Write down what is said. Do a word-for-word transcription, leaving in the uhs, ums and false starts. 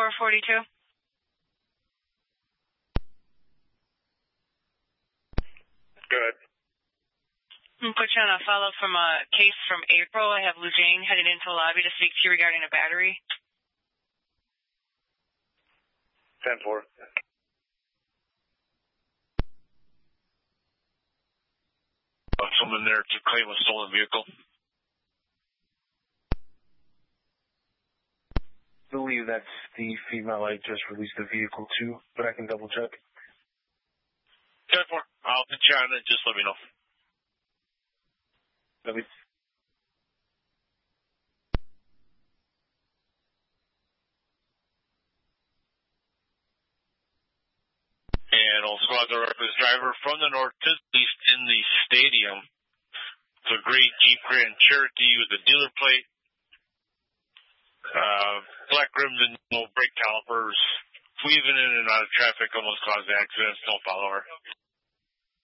four forty-two. Good. I'm going to put you on a follow-up from a case from April. I have Lou Jane headed into a lobby to speak to you regarding a battery. ten four. Uh, someone there to claim a stolen vehicle. I believe that's the female I just released the vehicle to, but I can double check. ten four. I'll put you on it. Just let me know. Let me... And all squads are up this driver from the north to the east in the stadium. It's a great Jeep Grand Cherokee with a dealer plate. Uh, black rims and no brake calipers. Weaving in and out of traffic almost caused accidents. Don't follow her.